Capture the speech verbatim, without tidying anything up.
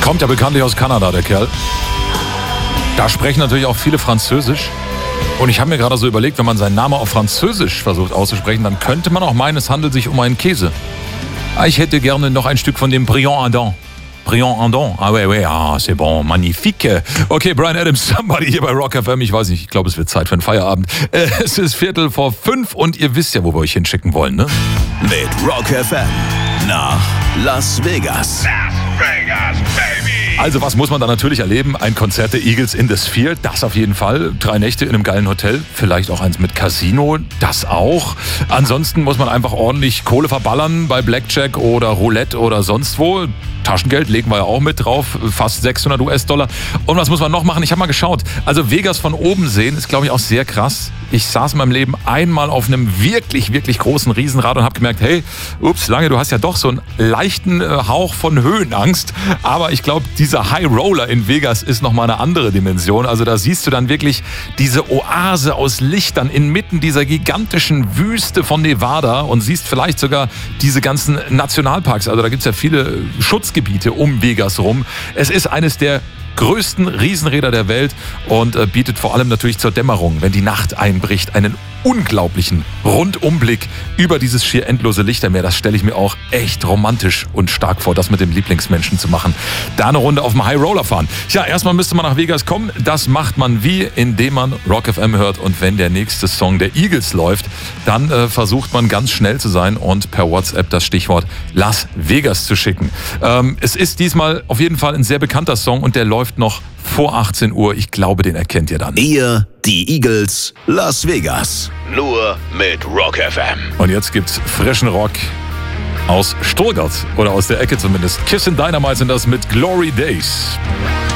Kommt ja bekanntlich aus Kanada, der Kerl. Da sprechen natürlich auch viele Französisch. Und ich habe mir gerade so überlegt, wenn man seinen Namen auf Französisch versucht auszusprechen, dann könnte man auch meinen, es handelt sich um einen Käse. Ich hätte gerne noch ein Stück von dem Brillant Andon. Brillant Andon. Ah, ouais, ouais, ah, c'est bon, magnifique. Okay, Bryan Adams, Somebody hier bei Rock F M. Ich weiß nicht, ich glaube, es wird Zeit für einen Feierabend. Es ist Viertel vor fünf und ihr wisst ja, wo wir euch hinschicken wollen, ne? Mit Rock F M nach Las Vegas. Las Vegas, baby! Also was muss man da natürlich erleben? Ein Konzert der Eagles in the Sphere, das auf jeden Fall. Drei Nächte in einem geilen Hotel, vielleicht auch eins mit Casino, das auch. Ansonsten muss man einfach ordentlich Kohle verballern bei Blackjack oder Roulette oder sonst wo. Taschengeld legen wir ja auch mit drauf, fast sechshundert US-Dollar. Und was muss man noch machen? Ich habe mal geschaut. Also Vegas von oben sehen ist, glaube ich, auch sehr krass. Ich saß in meinem Leben einmal auf einem wirklich, wirklich großen Riesenrad und habe gemerkt, hey, ups, Lange, du hast ja doch so einen leichten äh, Hauch von Höhenangst. Aber ich glaube, dieser High Roller in Vegas ist nochmal eine andere Dimension. Also da siehst du dann wirklich diese Oase aus Lichtern inmitten dieser gigantischen Wüste von Nevada und siehst vielleicht sogar diese ganzen Nationalparks. Also da gibt es ja viele Schutzgebiete um Vegas rum. Es ist eines der größten Riesenräder der Welt und äh, bietet vor allem natürlich zur Dämmerung, wenn die Nacht einbricht, einen unglaublichen Rundumblick über dieses schier endlose Lichtermeer. Das stelle ich mir auch echt romantisch und stark vor, das mit dem Lieblingsmenschen zu machen. Da eine Runde auf dem High Roller fahren. Tja, erstmal müsste man nach Vegas kommen. Das macht man wie, indem man Rock F M hört und wenn der nächste Song der Eagles läuft, dann äh, versucht man ganz schnell zu sein und per WhatsApp das Stichwort Las Vegas zu schicken. Ähm, es ist diesmal auf jeden Fall ein sehr bekannter Song und der läuft noch vor achtzehn Uhr. Ich glaube, den erkennt ihr dann. Ihr, die Eagles, Las Vegas. Nur mit Rock F M. Und jetzt gibt's frischen Rock aus Stuttgart oder aus der Ecke zumindest. Kiss and Dynamite sind das mit Glory Days.